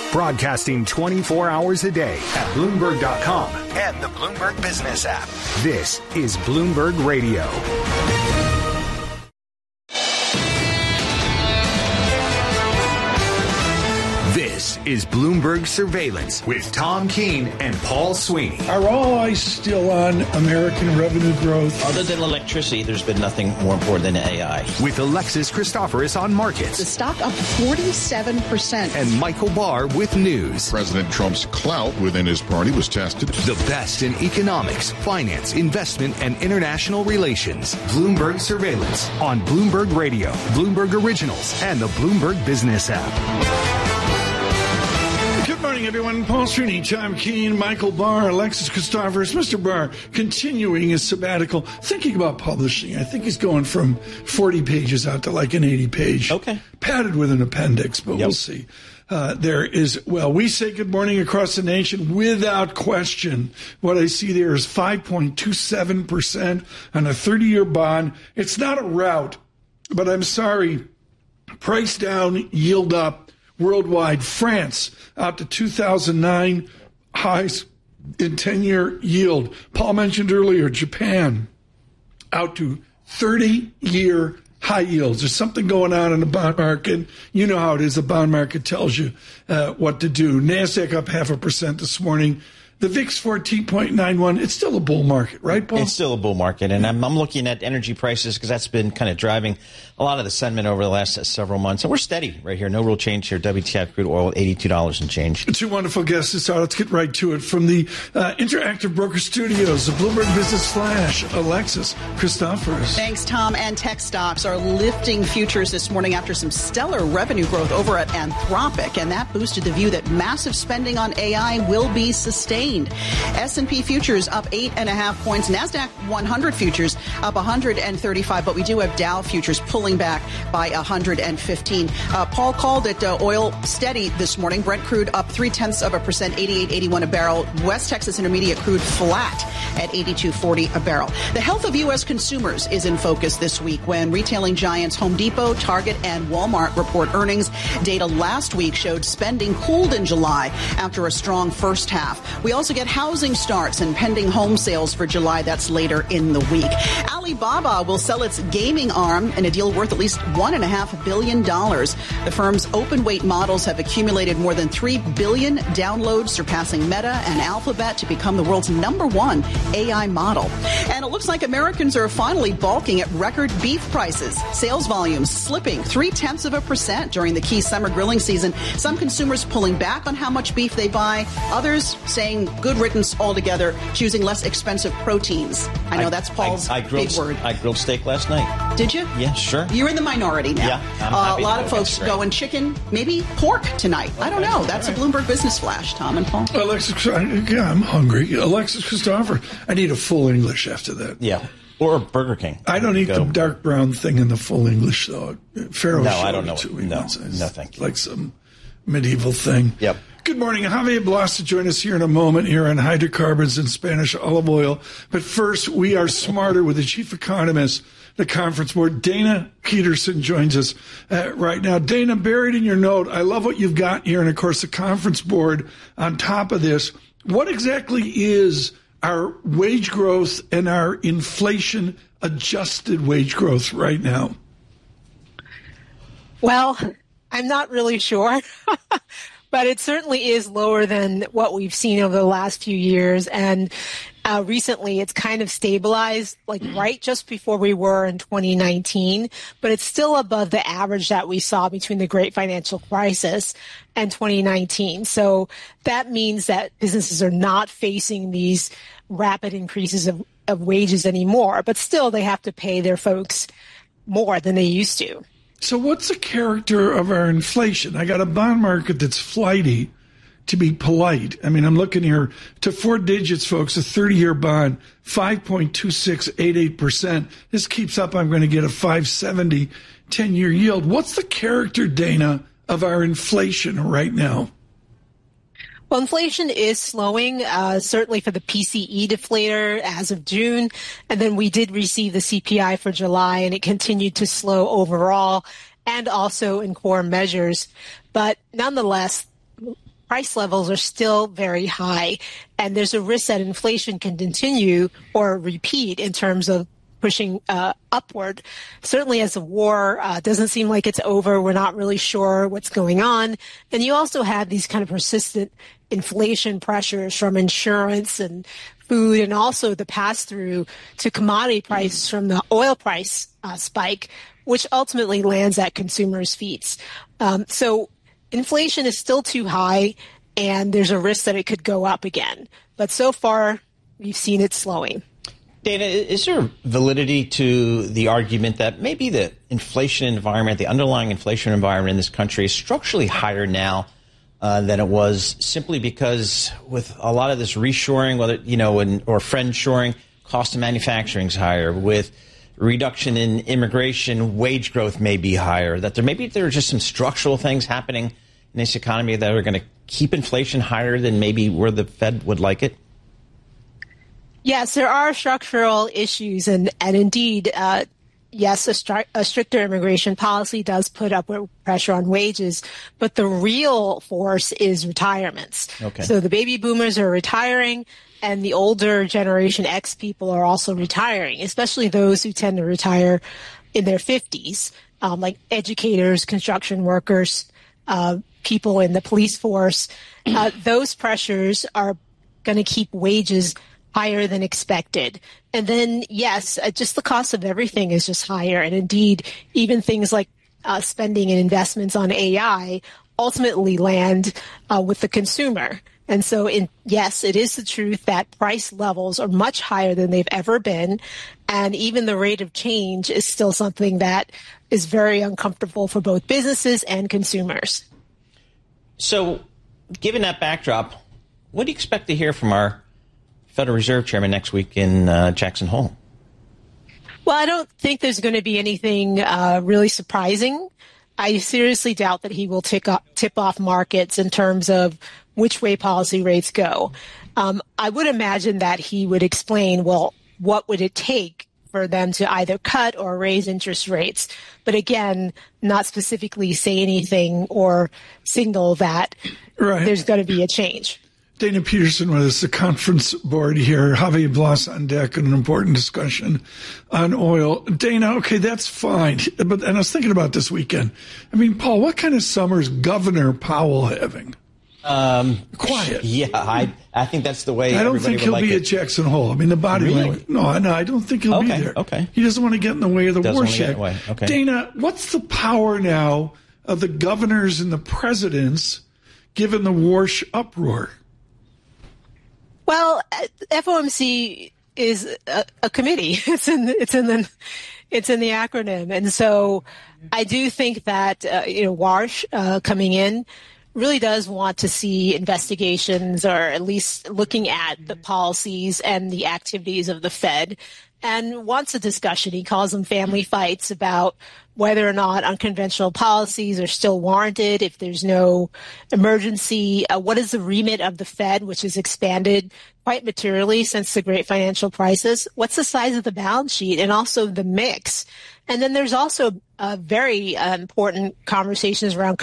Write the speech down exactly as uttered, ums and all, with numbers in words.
Broadcasting twenty-four hours a day at Bloomberg dot com and the Bloomberg Business app. This is Bloomberg Radio. This is Bloomberg Surveillance with Tom Keene and Paul Sweeney. Are all eyes still on American revenue growth? Other than electricity, there's been nothing more important than A I. With Alexis Christoforous on markets. The stock up forty-seven percent. And Michael Barr with news. President Trump's clout within his party was tested. The best in economics, finance, investment, and international relations. Bloomberg Surveillance on Bloomberg Radio, Bloomberg Originals, and the Bloomberg Business app. Good morning, everyone. Paul Sweeney, Tom Keene, Michael Barr, Alexis Christoforous. Mister Barr continuing his sabbatical, thinking about publishing. I think he's going from forty pages out to like an eighty page. Okay. Padded with an appendix, but yep. We'll see. Uh, there is, well, we say good morning across the nation without question. What I see there is five point two seven percent on a thirty-year bond. It's not a rout, but I'm sorry. Price down, yield up. Worldwide, France out to two thousand nine highs in ten-year yield. Paul mentioned earlier, Japan out to thirty-year high yields. There's something going on in the bond market. You know how it is. The bond market tells you uh, what to do. NASDAQ up half a percent this morning. The V I X fourteen point nine one. It's still a bull market, right, Paul? It's still a bull market, and I'm, I'm looking at energy prices because that's been kind of driving a lot of the sentiment over the last several months. And we're steady right here. No real change here. W T I crude oil, eighty-two dollars and change. Two wonderful guests this hour. Let's get right to it. From the uh, Interactive Broker Studios, the Bloomberg Business Flash, Alexis Christoforous. Thanks, Tom. And tech stocks are lifting futures this morning after some stellar revenue growth over at Anthropic, and that boosted the view that massive spending on A I will be sustained. S and P futures up eight and a half points. NASDAQ one hundred futures up one hundred thirty-five, but we do have Dow futures pulling back by one hundred fifteen. Uh, Paul called it uh, oil steady this morning. Brent crude up three tenths of a percent, eighty-eight eighty-one a barrel. West Texas Intermediate crude flat at eighty-two forty a barrel. The health of U S consumers is in focus this week when retailing giants Home Depot, Target, and Walmart report earnings. Data last week showed spending cooled in July after a strong first half. We also get housing starts and pending home sales for July. That's later in the week. Alibaba will sell its gaming arm in a deal worth at least one and a half billion dollars. The firm's open weight models have accumulated more than three billion downloads, surpassing Meta and Alphabet to become the world's number one A I model. And it looks like Americans are finally balking at record beef prices. Sales volumes slipping three tenths of a percent during the key summer grilling season. Some consumers pulling back on how much beef they buy. Others saying good riddance altogether, choosing less expensive proteins. I know I, that's Paul's I, I grilled, big word. I grilled steak last night. Did you? Yeah, sure. You're in the minority now. Yeah, uh, a lot of folks going chicken, maybe pork tonight. Okay. I don't know. That's right. A Bloomberg Business Flash, Tom and Paul. Alexis, yeah, I'm hungry. Alexis Christoforous. I need a full English after that. Yeah. Or Burger King. I don't eat Go. the dark brown thing in the full English, though. Pharaoh no, I don't know. No, no, thank you. Like some medieval thing. Yep. Good morning. Javier Blas to join us here in a moment here on hydrocarbons and Spanish olive oil. But first, we are smarter with the chief economist, the Conference Board. Dana Peterson joins us uh, right now. Dana, buried in your note, I love what you've got here. And, of course, the Conference Board on top of this. What exactly is our wage growth and our inflation-adjusted wage growth right now? Well, I'm not really sure. But it certainly is lower than what we've seen over the last few years. And uh, recently it's kind of stabilized, like right just before we were in twenty nineteen. But it's still above the average that we saw between the Great Financial Crisis and twenty nineteen. So that means that businesses are not facing these rapid increases of, of wages anymore. But still, they have to pay their folks more than they used to. So what's the character of our inflation? I got a bond market that's flighty, to be polite. I mean, I'm looking here to four digits, folks, a thirty-year bond, five point two six eight eight percent. This keeps up, I'm going to get a five seventy ten-year yield. What's the character, Dana, of our inflation right now? Well, inflation is slowing, uh, certainly for the P C E deflator as of June. And then we did receive the C P I for July, and it continued to slow overall and also in core measures. But nonetheless, price levels are still very high, and there's a risk that inflation can continue or repeat in terms of pushing uh, upward. Certainly as the war uh, doesn't seem like it's over, we're not really sure what's going on. And you also have these kind of persistent inflation pressures from insurance and food, and also the pass-through to commodity prices from the oil price uh, spike, which ultimately lands at consumers' feet. Um, so inflation is still too high, and there's a risk that it could go up again. But so far, we've seen it slowing. Dana, is there validity to the argument that maybe the inflation environment, the underlying inflation environment in this country is structurally higher now uh, than it was simply because with a lot of this reshoring, whether, you know, and, or friendshoring, cost of manufacturing is higher. With reduction in immigration, wage growth may be higher, that there maybe there are just some structural things happening in this economy that are going to keep inflation higher than maybe where the Fed would like it? Yes, there are structural issues, and, and indeed, uh, yes, a, stri- a stricter immigration policy does put upward pressure on wages, but the real force is retirements. Okay. So the baby boomers are retiring, and the older Generation X people are also retiring, especially those who tend to retire in their fifties, um, like educators, construction workers, uh, people in the police force. Uh, those pressures are going to keep wages higher than expected. And then, yes, uh, just the cost of everything is just higher. And indeed, even things like uh, spending and investments on A I ultimately land uh, with the consumer. And so, in, yes, it is the truth that price levels are much higher than they've ever been. And even the rate of change is still something that is very uncomfortable for both businesses and consumers. So, given that backdrop, what do you expect to hear from our Federal Reserve Chairman next week in uh, Jackson Hole? Well, I don't think there's going to be anything uh, really surprising. I seriously doubt that he will tick off, tip off markets in terms of which way policy rates go. Um, I would imagine that he would explain, well, what would it take for them to either cut or raise interest rates? But again, not specifically say anything or signal that right. there's going to be a change. Dana Peterson with us, the conference board here. Javier Blas on deck, an important discussion on oil. Dana, okay, that's fine. But and I was thinking about this weekend. I mean, Paul, what kind of summer is Governor Powell having? Um, Quiet. Yeah, I I think that's the way. I don't think he'll like be it. at Jackson Hole. I mean, the body Really? language. No, no, I don't think he'll okay, be there. Okay. He doesn't want to get in the way of the Doesn't want to get in watershed. the way. Okay. Dana, what's the power now of the governors and the presidents given the Warsh uproar? Well, F O M C is a, a committee. It's in it's in the it's in the acronym, and so I do think that uh, you know Warsh uh, coming in really does want to see investigations, or at least looking at the policies and the activities of the Fed, and wants a discussion. He calls them family fights about whether or not unconventional policies are still warranted, if there's no emergency. Uh, what is the remit of the Fed, which has expanded quite materially since the great financial crisis? What's the size of the balance sheet, and also the mix? And then there's also uh, very uh, important conversations around